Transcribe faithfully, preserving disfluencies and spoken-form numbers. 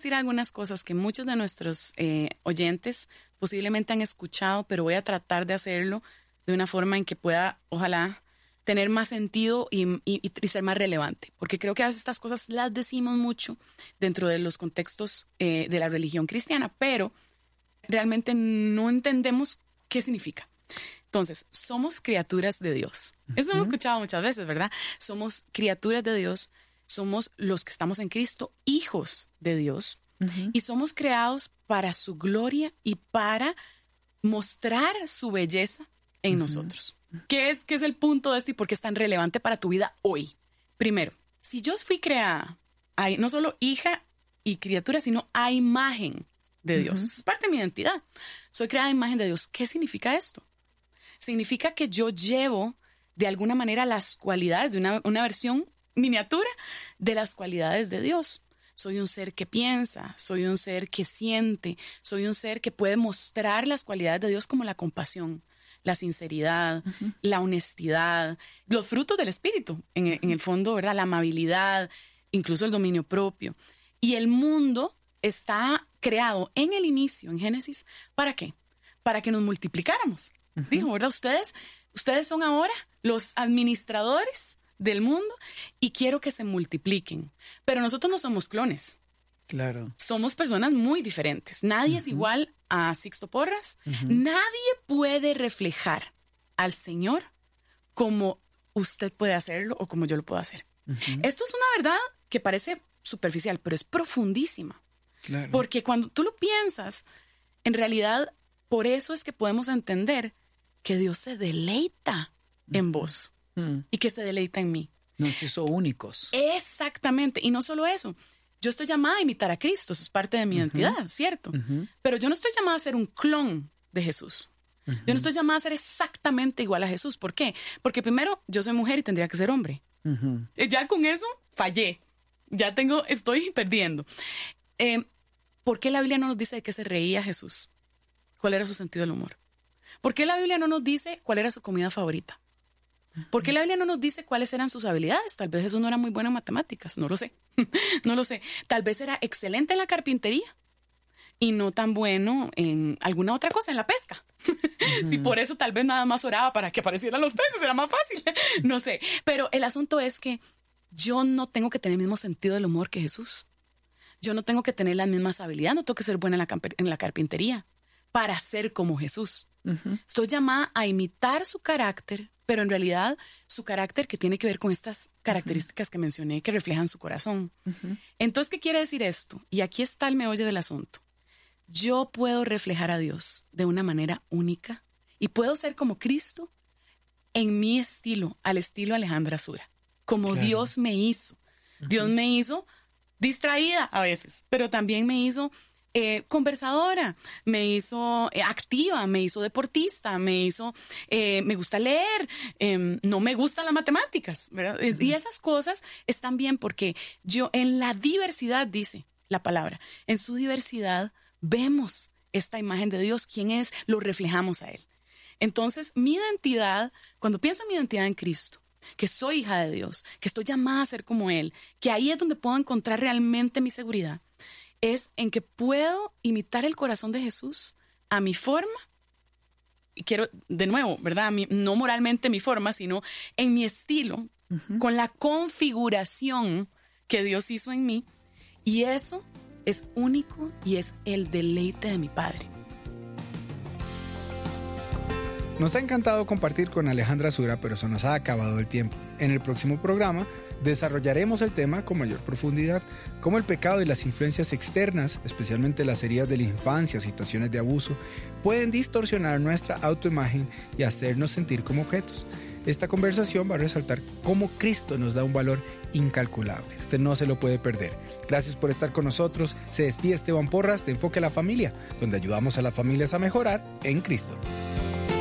decir algunas cosas que muchos de nuestros eh, oyentes posiblemente han escuchado, pero voy a tratar de hacerlo de una forma en que pueda, ojalá, tener más sentido y, y, y ser más relevante. Porque creo que a veces estas cosas las decimos mucho dentro de los contextos eh, de la religión cristiana, pero realmente no entendemos qué significa. Entonces, somos criaturas de Dios. Eso hemos escuchado muchas veces, ¿verdad? Somos criaturas de Dios, somos los que estamos en Cristo, hijos de Dios, uh-huh. y somos creados para su gloria y para mostrar su belleza en uh-huh. nosotros. ¿Qué es, ¿Qué es el punto de esto y por qué es tan relevante para tu vida hoy? Primero, si yo fui creada, hay no solo hija y criatura, sino a imagen de Dios. Uh-huh. Es parte de mi identidad. Soy creada a imagen de Dios. ¿Qué significa esto? Significa que yo llevo de alguna manera las cualidades de una, una versión miniatura de las cualidades de Dios. Soy un ser que piensa, soy un ser que siente, soy un ser que puede mostrar las cualidades de Dios como la compasión, la sinceridad, uh-huh. la honestidad, los frutos del espíritu, en, uh-huh. en el fondo, ¿verdad? La amabilidad, incluso el dominio propio. Y el mundo está creado en el inicio, en Génesis, ¿para qué? Para que nos multiplicáramos. Uh-huh. Dijo, ¿verdad? Ustedes, ustedes son ahora los administradores del mundo y quiero que se multipliquen. Pero nosotros no somos clones. Claro. Somos personas muy diferentes. Nadie uh-huh. es igual a Sixto Porras. Uh-huh. Nadie puede reflejar al Señor como usted puede hacerlo o como yo lo puedo hacer. Uh-huh. Esto es una verdad que parece superficial, pero es profundísima. Claro. Porque cuando tú lo piensas, en realidad, por eso es que podemos entender que Dios se deleita uh-huh. en vos uh-huh. y que se deleita en mí. Nos hizo únicos. Exactamente. Y no solo eso. Yo estoy llamada a imitar a Cristo. Eso es parte de mi uh-huh. identidad, ¿cierto? Uh-huh. Pero yo no estoy llamada a ser un clon de Jesús. Uh-huh. Yo no estoy llamada a ser exactamente igual a Jesús. ¿Por qué? Porque primero, yo soy mujer y tendría que ser hombre. Uh-huh. Ya con eso fallé. Ya tengo, estoy perdiendo. Eh, ¿Por qué la Biblia no nos dice de qué se reía Jesús? ¿Cuál era su sentido del humor? ¿Por qué la Biblia no nos dice cuál era su comida favorita? ¿Por qué la Biblia no nos dice cuáles eran sus habilidades? Tal vez Jesús no era muy bueno en matemáticas, no lo sé. No lo sé. Tal vez era excelente en la carpintería y no tan bueno en alguna otra cosa, en la pesca. Uh-huh. Si por eso tal vez nada más oraba para que aparecieran los peces, era más fácil. No sé. Pero el asunto es que yo no tengo que tener el mismo sentido del humor que Jesús. Yo no tengo que tener las mismas habilidades, no tengo que ser buena en la, camp- en la carpintería para ser como Jesús. Uh-huh. Estoy llamada a imitar su carácter, pero en realidad su carácter que tiene que ver con estas características uh-huh. que mencioné que reflejan su corazón. Uh-huh. Entonces, ¿qué quiere decir esto? Y aquí está el meollo del asunto. Yo puedo reflejar a Dios de una manera única y puedo ser como Cristo en mi estilo, al estilo Alejandra Sura, como claro. Dios me hizo. Uh-huh. Dios me hizo distraída a veces, pero también me hizo eh, conversadora, me hizo eh, activa, me hizo deportista, me hizo, eh, me gusta leer, eh, no me gustan las matemáticas, ¿verdad? Uh-huh. Y esas cosas están bien porque yo en la diversidad, dice la palabra, en su diversidad vemos esta imagen de Dios, quién es, lo reflejamos a Él. Entonces, mi identidad, cuando pienso en mi identidad en Cristo, que soy hija de Dios, que estoy llamada a ser como Él, que ahí es donde puedo encontrar realmente mi seguridad, es en que puedo imitar el corazón de Jesús a mi forma, y quiero, de nuevo, ¿verdad? Mi, no moralmente mi forma, sino en mi estilo, uh-huh. con la configuración que Dios hizo en mí, y eso es único y es el deleite de mi Padre. Nos ha encantado compartir con Alejandra Sura, pero se nos ha acabado el tiempo. En el próximo programa desarrollaremos el tema con mayor profundidad, cómo el pecado y las influencias externas, especialmente las heridas de la infancia o situaciones de abuso, pueden distorsionar nuestra autoimagen y hacernos sentir como objetos. Esta conversación va a resaltar cómo Cristo nos da un valor incalculable. Usted no se lo puede perder. Gracias por estar con nosotros. Se despide Esteban Porras de Enfoque a la Familia, donde ayudamos a las familias a mejorar en Cristo.